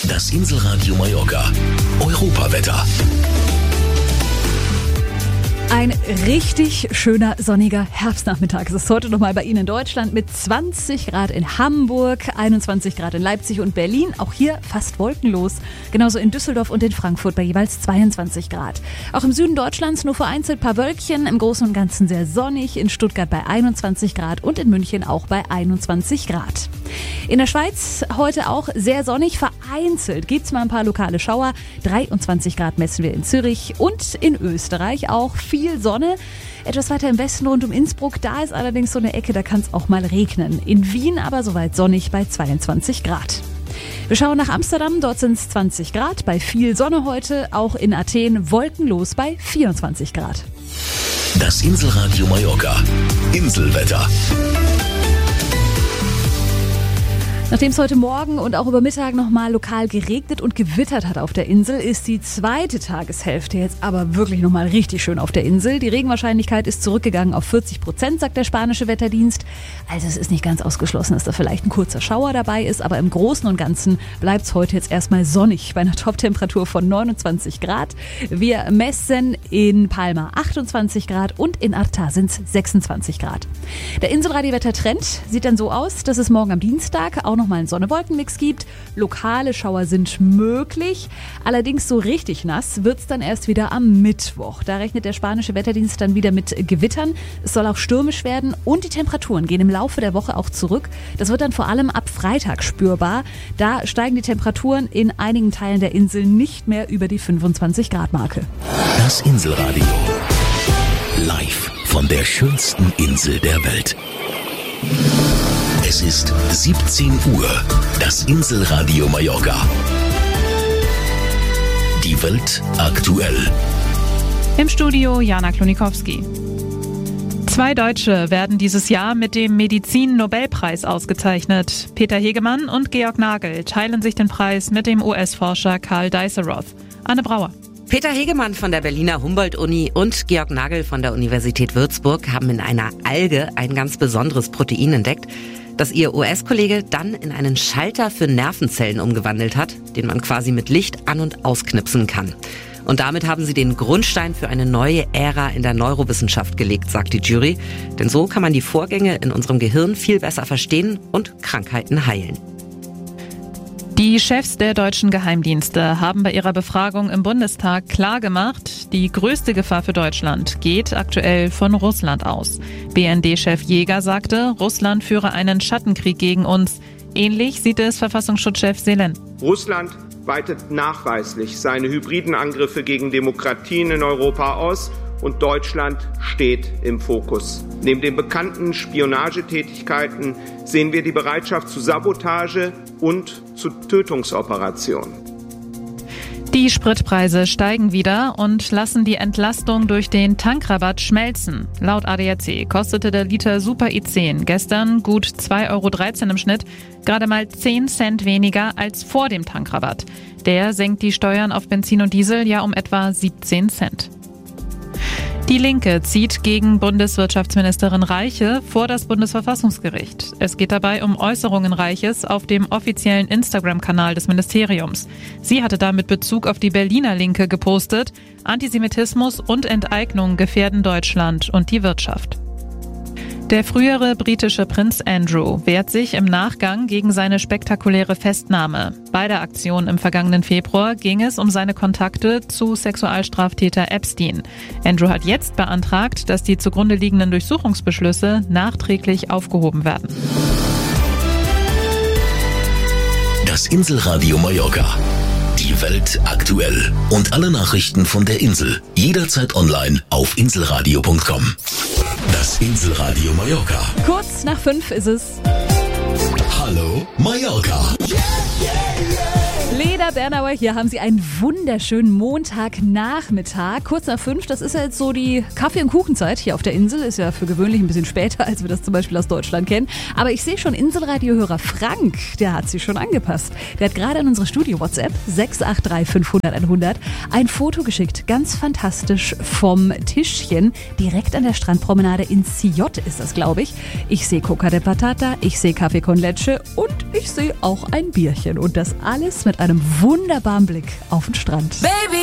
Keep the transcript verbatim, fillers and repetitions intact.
Das Inselradio Mallorca. Europawetter. Ein richtig schöner sonniger Herbstnachmittag. Es ist heute nochmal bei Ihnen in Deutschland mit zwanzig Grad in Hamburg, einundzwanzig Grad in Leipzig und Berlin. Auch hier fast wolkenlos. Genauso in Düsseldorf und in Frankfurt bei jeweils zweiundzwanzig Grad. Auch im Süden Deutschlands nur vereinzelt ein paar Wölkchen. Im Großen und Ganzen sehr sonnig. In Stuttgart bei einundzwanzig Grad und in München auch bei einundzwanzig Grad. In der Schweiz heute auch sehr sonnig. Vereinzelt gibt es mal ein paar lokale Schauer. dreiundzwanzig Grad messen wir in Zürich und in Österreich auch viel Sonne. Etwas weiter im Westen rund um Innsbruck, da ist allerdings so eine Ecke, da kann es auch mal regnen. In Wien aber soweit sonnig bei zweiundzwanzig Grad. Wir schauen nach Amsterdam, dort sind es zwanzig Grad, bei viel Sonne heute. Auch in Athen wolkenlos bei vierundzwanzig Grad. Das Inselradio Mallorca. Inselwetter. Nachdem es heute Morgen und auch über Mittag nochmal lokal geregnet und gewittert hat auf der Insel, ist die zweite Tageshälfte jetzt aber wirklich nochmal richtig schön auf der Insel. Die Regenwahrscheinlichkeit ist zurückgegangen auf vierzig Prozent, sagt der spanische Wetterdienst. Also es ist nicht ganz ausgeschlossen, dass da vielleicht ein kurzer Schauer dabei ist, aber im Großen und Ganzen bleibt es heute jetzt erstmal sonnig bei einer Toptemperatur von neunundzwanzig Grad. Wir messen in Palma achtundzwanzig Grad und in Arta sind es sechsundzwanzig Grad. Der Inselradio-Wettertrend sieht dann so aus, dass es morgen am Dienstag auch nochmal einen Sonne-Wolken-Mix gibt. Lokale Schauer sind möglich. Allerdings so richtig nass wird es dann erst wieder am Mittwoch. Da rechnet der spanische Wetterdienst dann wieder mit Gewittern. Es soll auch stürmisch werden und die Temperaturen gehen im Laufe der Woche auch zurück. Das wird dann vor allem ab Freitag spürbar. Da steigen die Temperaturen in einigen Teilen der Insel nicht mehr über die fünfundzwanzig Grad Marke. Das Inselradio. Live von der schönsten Insel der Welt. Es ist siebzehn Uhr. Das Inselradio Mallorca. Die Welt aktuell. Im Studio Jana Klonikowski. Zwei Deutsche werden dieses Jahr mit dem Medizin-Nobelpreis ausgezeichnet. Peter Hegemann und Georg Nagel teilen sich den Preis mit dem U S-Forscher Karl Dijsselroth. Anne Brauer. Peter Hegemann von der Berliner Humboldt-Uni und Georg Nagel von der Universität Würzburg haben in einer Alge ein ganz besonderes Protein entdeckt, das ihr U S-Kollege dann in einen Schalter für Nervenzellen umgewandelt hat, den man quasi mit Licht an- und ausknipsen kann. Und damit haben sie den Grundstein für eine neue Ära in der Neurowissenschaft gelegt, sagt die Jury. Denn so kann man die Vorgänge in unserem Gehirn viel besser verstehen und Krankheiten heilen. Die Chefs der deutschen Geheimdienste haben bei ihrer Befragung im Bundestag klargemacht, die größte Gefahr für Deutschland geht aktuell von Russland aus. B N D-Chef Jäger sagte, Russland führe einen Schattenkrieg gegen uns. Ähnlich sieht es Verfassungsschutzchef Selen. Russland weitet nachweislich seine hybriden Angriffe gegen Demokratien in Europa aus und Deutschland steht im Fokus. Neben den bekannten Spionagetätigkeiten sehen wir die Bereitschaft zu Sabotage und zu Tötungsoperationen. Die Spritpreise steigen wieder und lassen die Entlastung durch den Tankrabatt schmelzen. Laut A D A C kostete der Liter Super I zehn gestern gut zwei Euro dreizehn im Schnitt, gerade mal zehn Cent weniger als vor dem Tankrabatt. Der senkt die Steuern auf Benzin und Diesel ja um etwa siebzehn Cent. Die Linke zieht gegen Bundeswirtschaftsministerin Reiche vor das Bundesverfassungsgericht. Es geht dabei um Äußerungen Reiches auf dem offiziellen Instagram-Kanal des Ministeriums. Sie hatte damit Bezug auf die Berliner Linke gepostet. Antisemitismus und Enteignung gefährden Deutschland und die Wirtschaft. Der frühere britische Prinz Andrew wehrt sich im Nachgang gegen seine spektakuläre Festnahme. Bei der Aktion im vergangenen Februar ging es um seine Kontakte zu Sexualstraftäter Epstein. Andrew hat jetzt beantragt, dass die zugrunde liegenden Durchsuchungsbeschlüsse nachträglich aufgehoben werden. Das Inselradio Mallorca. Die Welt aktuell. Und alle Nachrichten von der Insel. Jederzeit online auf inselradio punkt com. Das Inselradio Mallorca. Kurz nach fünf ist es. Hallo Mallorca. Leda Bernauer, hier haben Sie einen wunderschönen Montagnachmittag. Kurz nach fünf, das ist ja jetzt so die Kaffee- und Kuchenzeit hier auf der Insel. Ist ja für gewöhnlich ein bisschen später, als wir das zum Beispiel aus Deutschland kennen. Aber ich sehe schon, Inselradiohörer Frank, der hat sich schon angepasst. Der hat gerade an unsere Studio-WhatsApp sechs acht drei fünfhundert hundert ein Foto geschickt. Ganz fantastisch vom Tischchen direkt an der Strandpromenade in Sillot ist das, glaube ich. Ich sehe Coca de Patata, ich sehe Kaffee con Leche und ich sehe auch ein Bierchen. Und das alles mit einem wunderbaren Blick auf den Strand. Baby.